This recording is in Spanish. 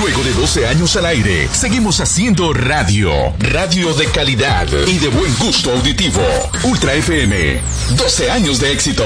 Luego de 12 años al aire, seguimos haciendo radio. Radio de calidad y de buen gusto auditivo. Ultra FM. 12 años de éxito.